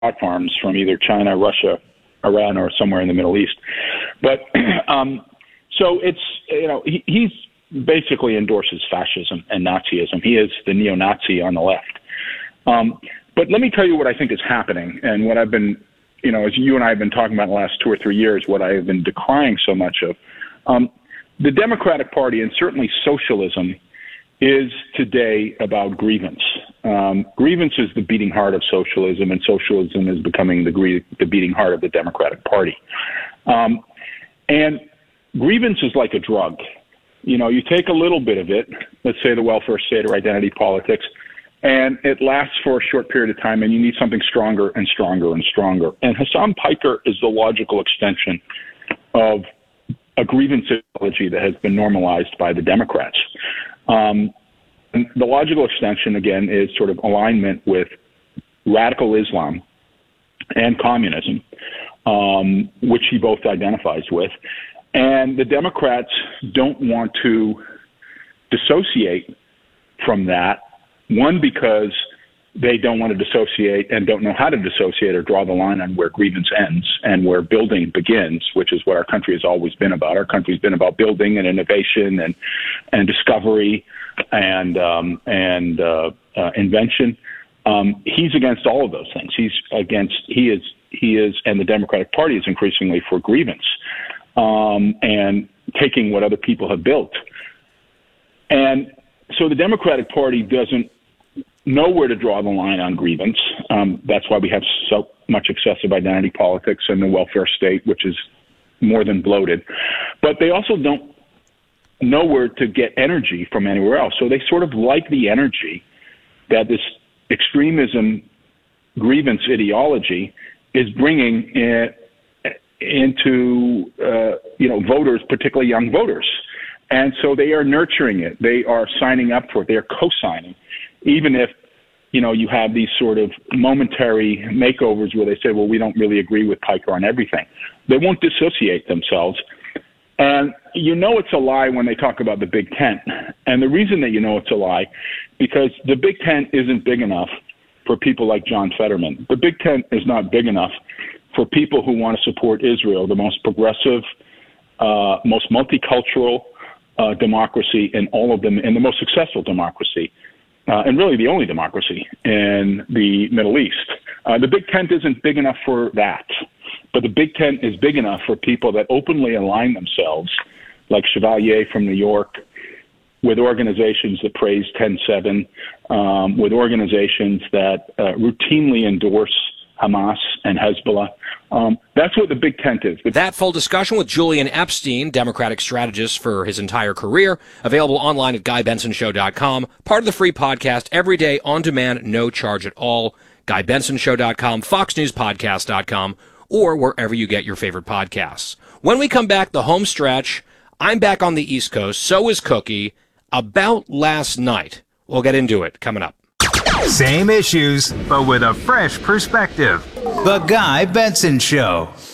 farms from either China, Russia, Iran, or somewhere in the Middle East. But so it's, he's basically endorses fascism and Nazism. He is the neo-Nazi on the left. But let me tell you what I think is happening, and what I've been, as you and I have been talking about the last 2 or 3 years, what I have been decrying so much of. The Democratic Party, and certainly socialism, is today about grievance. Grievance is the beating heart of socialism, and socialism is becoming the beating heart of the Democratic Party. And grievance is like a drug. You take a little bit of it, let's say the welfare state or identity politics, and it lasts for a short period of time, and you need something stronger and stronger and stronger. And Hassan Piker is the logical extension of a grievance ideology that has been normalized by the Democrats. And the logical extension, again, is sort of alignment with radical Islam and communism, which he both identifies with. And the Democrats don't want to dissociate from that, one, because they don't want to dissociate and don't know how to dissociate or draw the line on where grievance ends and where building begins, which is what our country has always been about. Our country's been about building and innovation and discovery and invention. He's against all of those things. He is, and the Democratic Party is increasingly for grievance and taking what other people have built. And so the Democratic Party doesn't know where to draw the line on grievance. That's why we have so much excessive identity politics and the welfare state, which is more than bloated. But they also don't know where to get energy from anywhere else. So they sort of like the energy that this extremism grievance ideology is bringing into voters, particularly young voters. And so they are nurturing it. They are signing up for it. They are co-signing, even if, you have these sort of momentary makeovers where they say, well, we don't really agree with Piker on everything. They won't dissociate themselves. And it's a lie when they talk about the Big Tent. And the reason that it's a lie, because the Big Tent isn't big enough for people like John Fetterman. The Big Tent is not big enough for people who want to support Israel, the most progressive, most multicultural democracy in all of them, and the most successful democracy, and really the only democracy in the Middle East. The Big Tent isn't big enough for that, but the Big Tent is big enough for people that openly align themselves, like Chevalier from New York, with organizations that praise 10-7, with organizations that routinely endorse Hamas and Hezbollah. That's what the Big Tent is. That full discussion with Julian Epstein, Democratic strategist for his entire career, available online at GuyBensonShow.com, part of the free podcast, every day on demand, no charge at all. GuyBensonShow.com, FoxNewsPodcast.com, or wherever you get your favorite podcasts. When we come back, the home stretch, I'm back on the East Coast, so is Cookie, about last night. We'll get into it coming up. Same issues, but with a fresh perspective. The Guy Benson Show.